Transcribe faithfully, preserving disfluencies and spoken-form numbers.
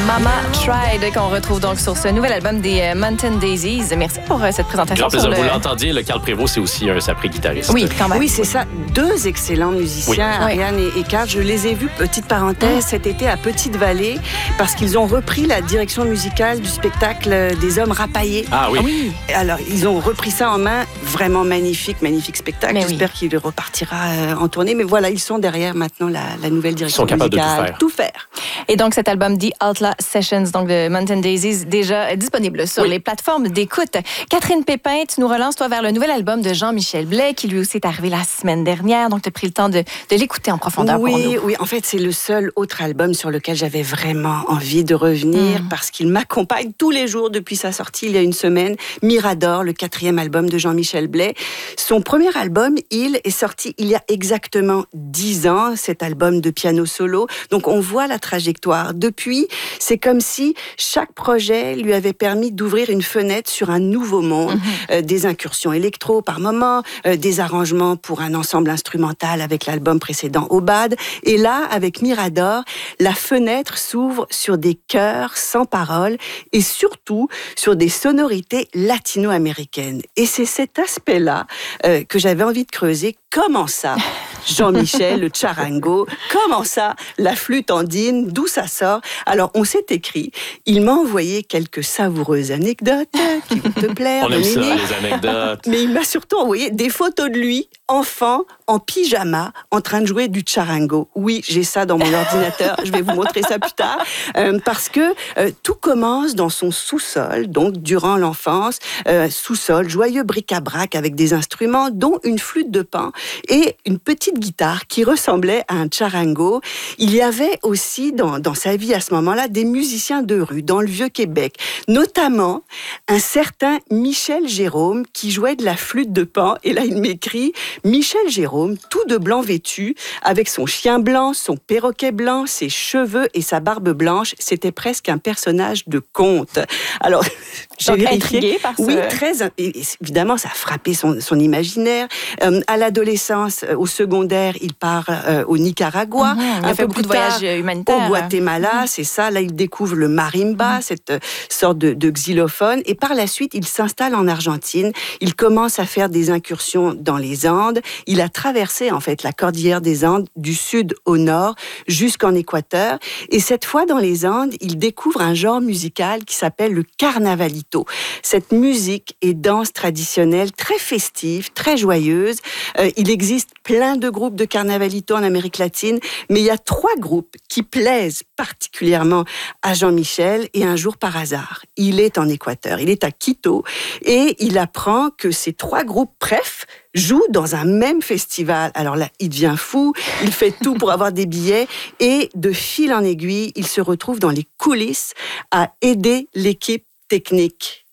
Mama Tried, qu'on retrouve donc sur ce nouvel album des euh, Mountain Daisies. Merci pour euh, cette présentation. Grand plaisir, le... vous l'entendiez, le Carl Prévost, c'est aussi un sacré guitariste. Oui, quand même. Oui, c'est ça. Deux excellents musiciens, Oui. Ariane et, et Carl. Je les ai vus, petite parenthèse, cet été à Petite-Vallée, parce qu'ils ont repris la direction musicale du spectacle des Hommes Rapaillés. Ah oui. Ah oui. Alors, ils ont repris ça en main. Vraiment magnifique, magnifique spectacle. Mais J'espère oui. qu'il repartira euh, en tournée. Mais voilà, ils sont derrière maintenant la, la nouvelle direction Ils sont capables musicale. de tout faire. Tout faire. Et donc, cet album The Outlaw Sessions, donc de Mountain Daisies, déjà disponible sur Oui. les plateformes d'écoute. Catherine Pépin, tu nous relances, toi, vers le nouvel album de Jean-Michel Blais, qui lui aussi est arrivé la semaine dernière. Donc, tu as pris le temps de, de l'écouter en profondeur oui, pour nous. Oui, en fait, c'est le seul autre album sur lequel j'avais vraiment envie de revenir Mm. parce qu'il m'accompagne tous les jours depuis sa sortie il y a une semaine. Mirador, le quatrième album de Jean-Michel Blais. Son premier album, Il, est sorti il y a exactement dix ans, cet album de piano solo. Donc, on voit la trajectoire. Depuis, c'est comme si chaque projet lui avait permis d'ouvrir une fenêtre sur un nouveau monde. Mm-hmm. Euh, des incursions électro par moment, euh, des arrangements pour un ensemble instrumental avec l'album précédent Obad. Et là, avec Mirador, la fenêtre s'ouvre sur des chœurs sans paroles et surtout sur des sonorités latino-américaines. Et c'est cet aspect-là euh, que j'avais envie de creuser. Comment ça, Jean-Michel, le charango, comment ça, la flûte andine, d'où ça sort? Alors, on s'est écrit, il m'a envoyé quelques savoureuses anecdotes qui vont te plaire, On aime ça, Dominique. les anecdotes. Mais il m'a surtout envoyé des photos de lui, enfant, en pyjama, en train de jouer du charango. Oui, j'ai ça dans mon ordinateur, je vais vous montrer ça plus tard, euh, parce que euh, tout commence dans son sous-sol, donc durant l'enfance, euh, sous-sol, joyeux bric-à-brac avec des instruments, dont une flûte de pan et une petite guitare qui ressemblait à un charango. Il y avait aussi dans, dans sa vie à ce moment-là des musiciens de rue dans le Vieux-Québec, notamment un certain Michel Jérôme qui jouait de la flûte de pan. Et là, il m'écrit « Michel Jérôme, tout de blanc vêtu, avec son chien blanc, son perroquet blanc, ses cheveux et sa barbe blanche, c'était presque un personnage de conte. » Alors, j'ai Donc, vérifié. intrigué par ce... Oui, très. Évidemment, ça a frappé son, son imaginaire. Euh, à l'adolescence, au secondaire, il part euh, au Nicaragua. Mm-hmm. Il un a fait peu beaucoup de plus tard, voyages humanitaires. au Guatemala, mm-hmm. c'est ça. Là, il découvre le marimba, mm-hmm. cette sorte de, de xylophone. Et par la suite, il s'installe en Argentine. Il commence à faire des incursions dans les Andes. Il a traversé, en fait, la cordillère des Andes du sud au nord jusqu'en Équateur. Et cette fois, dans les Andes, il découvre un genre musical qui s'appelle le carnavalito. Cette musique et danse traditionnelle très festive, très joyeuse. Euh, il existe plein de groupes de carnavalito en Amérique latine, mais il y a trois groupes qui plaisent particulièrement à Jean-Michel. Et un jour, par hasard, il est en Équateur, il est à Quito, et il apprend que ces trois groupes préf joue dans un même festival. Alors là, il devient fou, il fait tout pour avoir des billets et de fil en aiguille, il se retrouve dans les coulisses à aider l'équipe technique